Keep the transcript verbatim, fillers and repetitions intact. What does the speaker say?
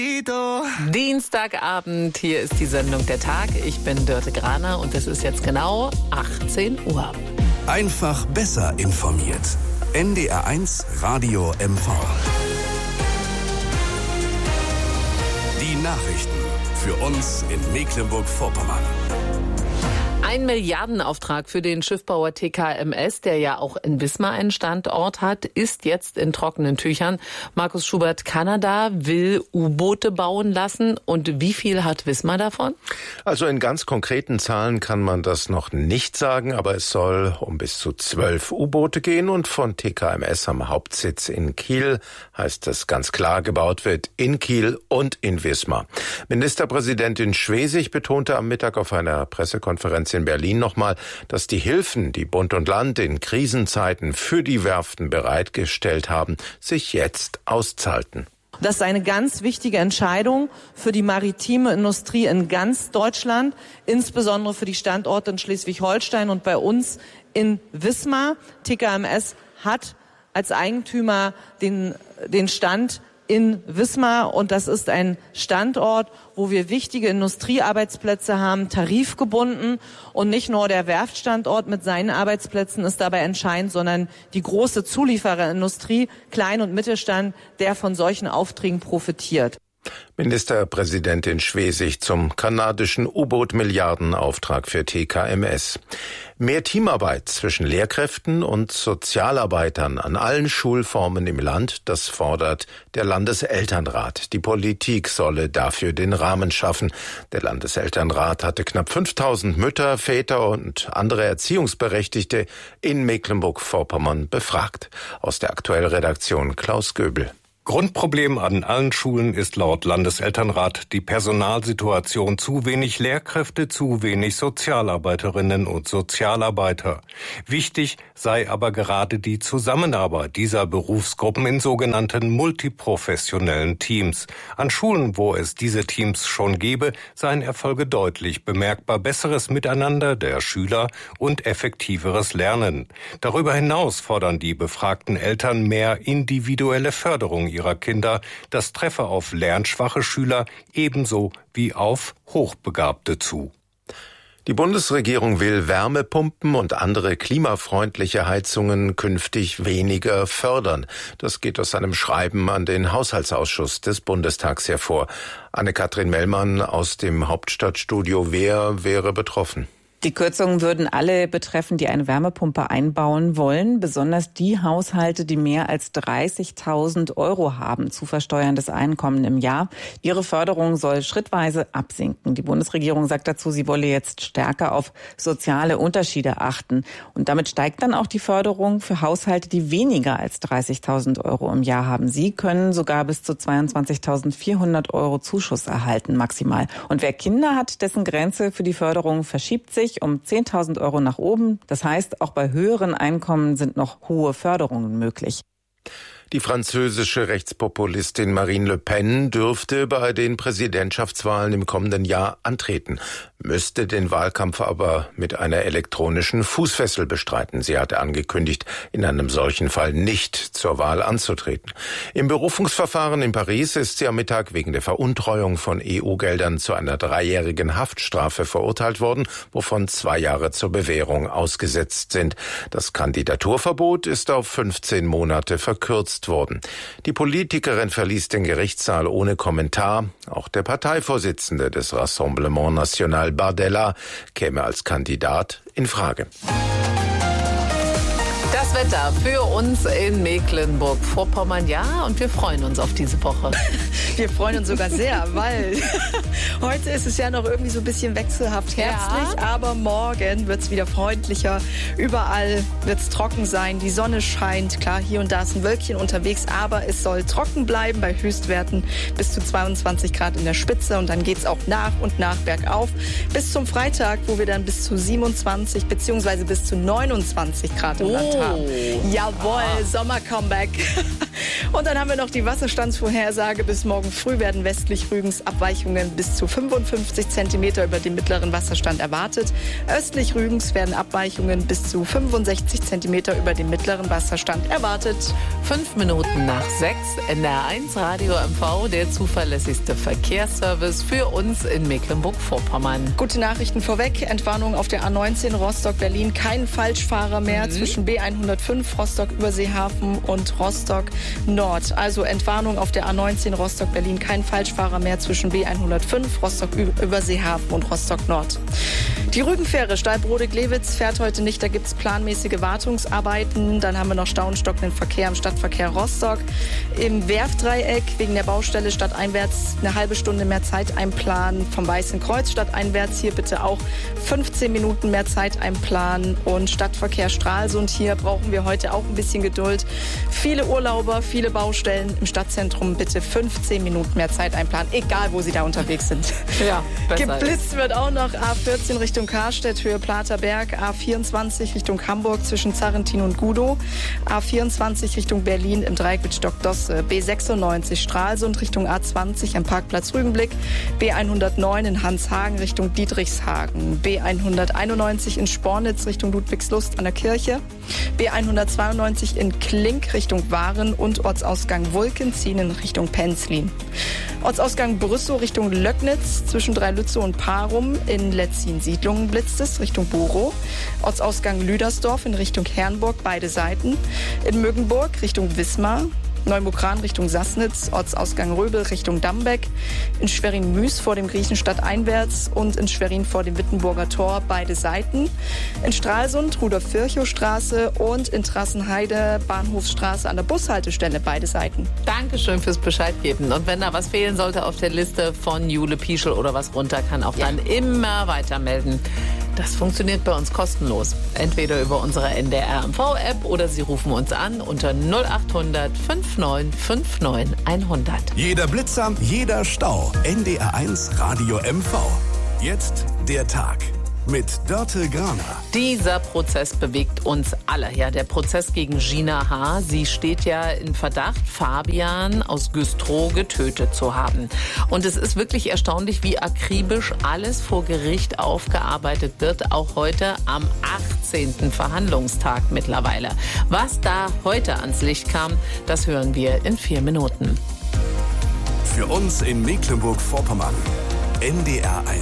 Dienstagabend, hier ist die Sendung Der Tag. Ich bin Dörte Graner und es ist jetzt genau achtzehn Uhr. Einfach besser informiert. N D R eins Radio M V. Die Nachrichten für uns in Mecklenburg-Vorpommern. Ein Milliardenauftrag für den Schiffbauer T K M S, der ja auch in Wismar einen Standort hat, ist jetzt in trockenen Tüchern. Markus Schubert, Kanada will U-Boote bauen lassen. Und wie viel hat Wismar davon? Also in ganz konkreten Zahlen kann man das noch nicht sagen, aber es soll um bis zu zwölf U-Boote gehen. Und von T K M S am Hauptsitz in Kiel heißt es ganz klar, gebaut wird in Kiel und in Wismar. Ministerpräsidentin Schwesig betonte am Mittag auf einer Pressekonferenz in Berlin nochmal, dass die Hilfen, die Bund und Land in Krisenzeiten für die Werften bereitgestellt haben, sich jetzt auszahlten. Das ist eine ganz wichtige Entscheidung für die maritime Industrie in ganz Deutschland, insbesondere für die Standorte in Schleswig-Holstein und bei uns in Wismar. T K M S hat als Eigentümer den, den Stand in Wismar und das ist ein Standort, wo wir wichtige Industriearbeitsplätze haben, tarifgebunden, und nicht nur der Werftstandort mit seinen Arbeitsplätzen ist dabei entscheidend, sondern die große Zuliefererindustrie, Klein- und Mittelstand, der von solchen Aufträgen profitiert. Ministerpräsidentin Schwesig zum kanadischen U-Boot-Milliardenauftrag für T K M S. Mehr Teamarbeit zwischen Lehrkräften und Sozialarbeitern an allen Schulformen im Land, das fordert der Landeselternrat. Die Politik solle dafür den Rahmen schaffen. Der Landeselternrat hatte knapp fünftausend Mütter, Väter und andere Erziehungsberechtigte in Mecklenburg-Vorpommern befragt. Aus der Aktuellredaktion Klaus Göbel. Grundproblem an allen Schulen ist laut Landeselternrat die Personalsituation: zu wenig Lehrkräfte, zu wenig Sozialarbeiterinnen und Sozialarbeiter. Wichtig sei aber gerade die Zusammenarbeit dieser Berufsgruppen in sogenannten multiprofessionellen Teams. An Schulen, wo es diese Teams schon gäbe, seien Erfolge deutlich bemerkbar: besseres Miteinander der Schüler und effektiveres Lernen. Darüber hinaus fordern die befragten Eltern mehr individuelle Förderung ihrer Kinder. Das treffe auf lernschwache Schüler ebenso wie auf Hochbegabte zu. Die Bundesregierung will Wärmepumpen und andere klimafreundliche Heizungen künftig weniger fördern. Das geht aus einem Schreiben an den Haushaltsausschuss des Bundestags hervor. Anne-Kathrin Mellmann aus dem Hauptstadtstudio. Wer wäre betroffen? Die Kürzungen würden alle betreffen, die eine Wärmepumpe einbauen wollen. Besonders die Haushalte, die mehr als dreißigtausend Euro haben, zu versteuerndes Einkommen im Jahr. Ihre Förderung soll schrittweise absinken. Die Bundesregierung sagt dazu, sie wolle jetzt stärker auf soziale Unterschiede achten. Und damit steigt dann auch die Förderung für Haushalte, die weniger als dreißigtausend Euro im Jahr haben. Sie können sogar bis zu zweiundzwanzigtausendvierhundert Euro Zuschuss erhalten, maximal. Und wer Kinder hat, dessen Grenze für die Förderung verschiebt sich um zehntausend Euro nach oben. Das heißt, auch bei höheren Einkommen sind noch hohe Förderungen möglich. Die französische Rechtspopulistin Marine Le Pen dürfte bei den Präsidentschaftswahlen im kommenden Jahr antreten, müsste den Wahlkampf aber mit einer elektronischen Fußfessel bestreiten. Sie hatte angekündigt, in einem solchen Fall nicht zur Wahl anzutreten. Im Berufungsverfahren in Paris ist sie am Mittag wegen der Veruntreuung von E U-Geldern zu einer dreijährigen Haftstrafe verurteilt worden, wovon zwei Jahre zur Bewährung ausgesetzt sind. Das Kandidaturverbot ist auf fünfzehn Monate verkürzt worden. Die Politikerin verließ den Gerichtssaal ohne Kommentar. Auch der Parteivorsitzende des Rassemblement National, Bardella, käme als Kandidat in Frage. Das Wetter für uns in Mecklenburg-Vorpommern, ja, und wir freuen uns auf diese Woche. Wir freuen uns sogar sehr, weil heute ist es ja noch irgendwie so ein bisschen wechselhaft herbstlich, ja. Aber morgen wird es wieder freundlicher. Überall wird es trocken sein, die Sonne scheint. Klar, hier und da ist ein Wölkchen unterwegs, aber es soll trocken bleiben bei Höchstwerten bis zu zweiundzwanzig Grad in der Spitze. Und dann geht es auch nach und nach bergauf bis zum Freitag, wo wir dann bis zu siebenundzwanzig bzw. bis zu neunundzwanzig Grad im oh. Land haben. Jawohl, ah. Sommer-Comeback. Und dann haben wir noch die Wasserstandsvorhersage. Bis morgen früh werden westlich Rügens Abweichungen bis zu fünfundfünfzig Zentimeter über dem mittleren Wasserstand erwartet. Östlich Rügens werden Abweichungen bis zu fünfundsechzig Zentimeter über dem mittleren Wasserstand erwartet. Fünf Minuten nach sechs, N D R eins Radio M V, der zuverlässigste Verkehrsservice für uns in Mecklenburg-Vorpommern. Gute Nachrichten vorweg. Entwarnung auf der A neunzehn Rostock-Berlin. Kein Falschfahrer mehr mhm. zwischen B hundertfünf Rostock-Überseehafen und Rostock-Nord. Also Entwarnung auf der A neunzehn Rostock-Berlin. Kein Falschfahrer mehr zwischen B hundertfünf Rostock-Überseehafen und Rostock-Nord. Die Rügenfähre Stalbrode-Glewitz fährt heute nicht. Da gibt es planmäßige Wartungsarbeiten. Dann haben wir noch stauenstockenden Verkehr im Stadtverkehr Rostock. Im Werfdreieck wegen der Baustelle stadteinwärts eine halbe Stunde mehr Zeit einplanen. Vom Weißen Kreuz stadteinwärts hier bitte auch fünfzehn Minuten mehr Zeit einplanen. Und Stadtverkehr Stralsund, hier brauchen wir heute auch ein bisschen Geduld. Viele Urlauber, viele Baustellen im Stadtzentrum, bitte fünfzehn Minuten mehr Zeit einplanen, egal wo Sie da unterwegs sind. Ja, geblitzt wird auch noch A vierzehn Richtung Karstedt, Höhe Platerberg, A vierundzwanzig Richtung Hamburg zwischen Zarrentin und Gudow, A vierundzwanzig Richtung Berlin im Dreieck mit Stockdosse, B sechsundneunzig Stralsund Richtung A zwanzig am Parkplatz Rügenblick, B hundertneun in Hanshagen Richtung Dietrichshagen, B hunderteinundneunzig in Spornitz Richtung Ludwigslust an der Kirche, B hundertzweiundneunzig in Klink Richtung Waren und Ortsausgang Wulken ziehen in Richtung Penzlin. Ortsausgang Brüssow Richtung Löcknitz zwischen Dreilützow und Parum, in Letzin-Siedlungen blitzt es Richtung Borow. Ortsausgang Lüdersdorf in Richtung Herrnburg, beide Seiten. In Mögenburg Richtung Wismar. Neumukran Richtung Sassnitz, Ortsausgang Röbel Richtung Dambeck, in Schwerin-Müs vor dem Griechenstadt einwärts und in Schwerin vor dem Wittenburger Tor, beide Seiten. In Stralsund Rudolf-Virchow-Straße und in Trassenheide Bahnhofsstraße an der Bushaltestelle, beide Seiten. Dankeschön fürs Bescheid geben. Und wenn da was fehlen sollte auf der Liste von Jule Pieschel oder was runter kann, auch ja. dann immer weitermelden. Das funktioniert bei uns kostenlos. Entweder über unsere N D R M V-App oder Sie rufen uns an unter null acht hundert neunundfünfzig neunundfünfzig hundert. Jeder Blitzer, jeder Stau. N D R eins Radio M V. Jetzt der Tag mit Dörte Graner. Dieser Prozess bewegt uns alle. Ja, der Prozess gegen Gina H. Sie steht ja in Verdacht, Fabian aus Güstrow getötet zu haben. Und es ist wirklich erstaunlich, wie akribisch alles vor Gericht aufgearbeitet wird. Auch heute am achtzehnten Verhandlungstag mittlerweile. Was da heute ans Licht kam, das hören wir in vier Minuten. Für uns in Mecklenburg-Vorpommern. N D R eins.